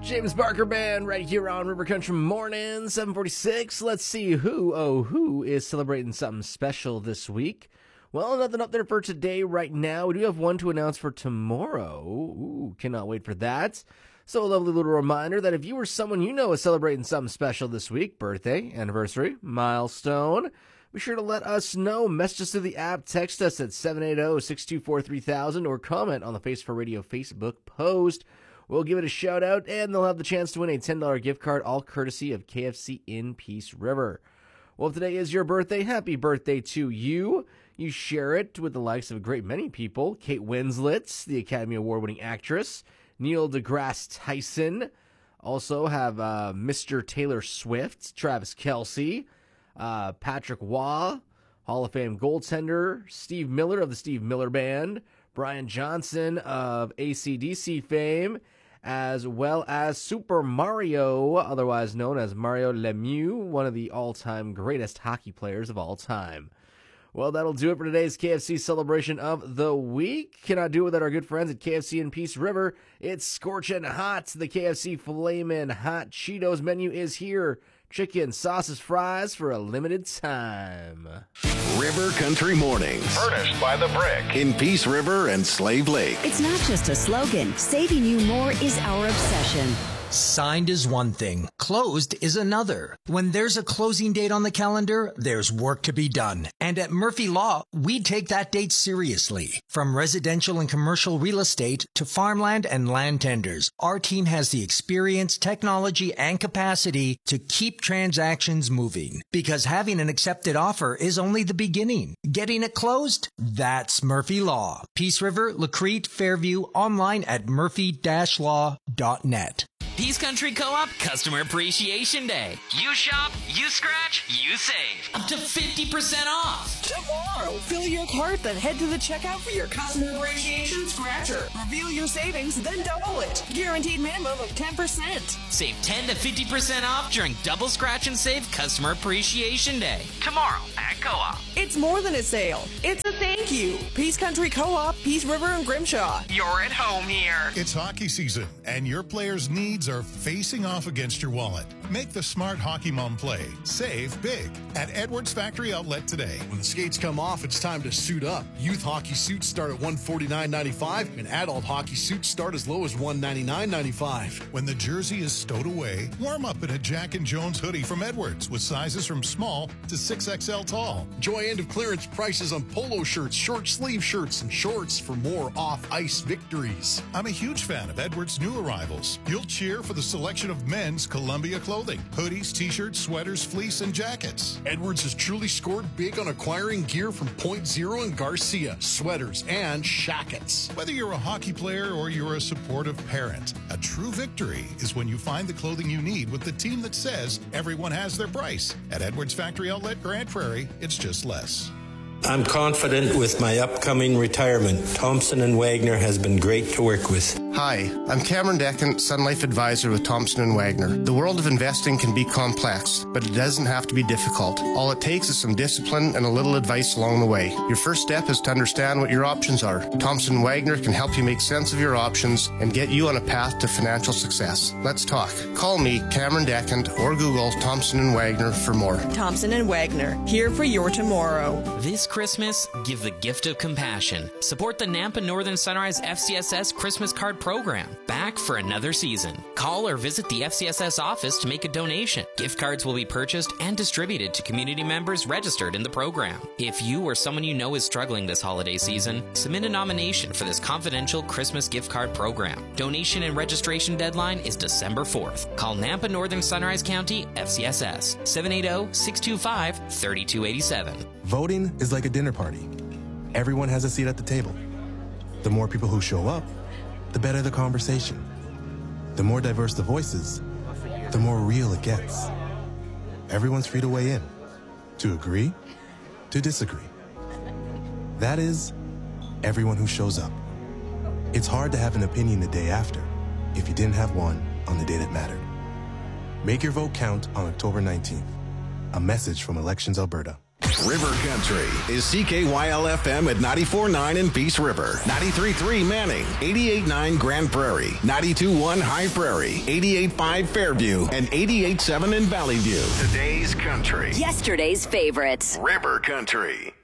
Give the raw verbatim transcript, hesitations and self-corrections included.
James Barker Band right here on River Country Morning, seven forty-six. Let's see who, oh, who is celebrating something special this week. Well, nothing up there for today right now. We do have one to announce for tomorrow. Ooh, cannot wait for that. So a lovely little reminder that if you or someone you know is celebrating something special this week, birthday, anniversary, milestone, be sure to let us know. Message us through the app, text us at seven eight zero, six two four, three thousand, or comment on the Face for Radio Facebook post. We'll give it a shout out, and they'll have the chance to win a ten dollars gift card, all courtesy of K F C in Peace River. Well, if today is your birthday, happy birthday to you. You share it with the likes of a great many people. Kate Winslet, the Academy Award-winning actress. Neil deGrasse Tyson. Also have uh, Mister Taylor Swift, Travis Kelce, uh, Patrick Waugh, Hall of Fame goaltender, Steve Miller of the Steve Miller Band, Brian Johnson of A C D C fame, as well as Super Mario, otherwise known as Mario Lemieux, one of the all-time greatest hockey players of all time. Well, that'll do it for today's K F C celebration of the week. Cannot do it without our good friends at K F C in Peace River. It's scorching hot. The K F C Flamin' Hot Cheetos menu is here. Chicken, sauces, fries for a limited time. River Country Mornings. Furnished by The Brick. In Peace River and Slave Lake. It's not just a slogan. Saving you more is our obsession. Signed is one thing, closed is another. When there's a closing date on the calendar, there's work to be done. And at Murphy Law, we take that date seriously. From residential and commercial real estate to farmland and land tenders, our team has the experience, technology, and capacity to keep transactions moving. Because having an accepted offer is only the beginning. Getting it closed? That's Murphy Law. Peace River, LaCrete, Fairview, online at murphy dash law dot net. Peace Country Co-op Customer Appreciation Day. You shop, you scratch, you save. Up to fifty percent off. Tomorrow, fill your cart, then head to the checkout for your Customer Appreciation Scratcher. Reveal your savings, then double it. Guaranteed minimum of ten percent. Save ten to fifty percent off during Double Scratch and Save Customer Appreciation Day. Tomorrow at Co-op. It's more than a sale. It's a thank you. Peace Country Co-op, Peace River and Grimshaw. You're at home here. It's hockey season, and your players' needs are facing off against your wallet. Make the smart hockey mom play. Save big at Edwards Factory Outlet today. When the skates come off, it's time to suit up. Youth hockey suits start at one hundred forty-nine dollars and ninety-five cents, and adult hockey suits start as low as one hundred ninety-nine dollars and ninety-five cents. When the jersey is stowed away, warm up in a Jack and Jones hoodie from Edwards with sizes from small to six X L tall. Enjoy end of clearance prices on polo shirts, short sleeve shirts, and shorts for more off-ice victories. I'm a huge fan of Edwards' new arrivals. You'll cheer for the selection of men's Columbia clothing, hoodies, t-shirts, sweaters, fleece, and jackets. Edwards has truly scored big on acquiring gear from Point Zero and Garcia, sweaters, and shackets. Whether you're a hockey player or you're a supportive parent, a true victory is when you find the clothing you need with the team that says everyone has their price. At Edwards Factory Outlet Grand Prairie, it's just less. I'm confident with my upcoming retirement. Thompson and Wagner has been great to work with. Hi, I'm Cameron Deckant, Sun Life Advisor with Thompson and Wagner. The world of investing can be complex, but it doesn't have to be difficult. All it takes is some discipline and a little advice along the way. Your first step is to understand what your options are. Thompson and Wagner can help you make sense of your options and get you on a path to financial success. Let's talk. Call me, Cameron Deckant, or Google Thompson and Wagner for more. Thompson and Wagner, here for your tomorrow. This Christmas, give the gift of compassion. Support the Nampa Northern Sunrise F C S S Christmas Card Program. Back for another season. Call or visit the F C S S office to make a donation. Gift cards will be purchased and distributed to community members registered in the program. If you or someone you know is struggling this holiday season, submit a nomination for this confidential Christmas gift card program. Donation and registration deadline is December fourth. Call Nampa Northern Sunrise County F C S S seven eight zero, six two five, three two eight seven. Voting is like a dinner party. Everyone has a seat at the table. The more people who show up, the better the conversation. The more diverse the voices, the more real it gets. Everyone's free to weigh in, to agree, to disagree. That is, everyone who shows up. It's hard to have an opinion the day after if you didn't have one on the day that mattered. Make your vote count on October nineteenth. A message from Elections Alberta. River Country is C K Y L F M at ninety-four point nine in Peace River, ninety-three point three Manning, eighty-eight point nine Grand Prairie, ninety-two point one High Prairie, eighty-eight point five Fairview, and eighty-eight point seven in Valley View. Today's country. Yesterday's favorites. River Country.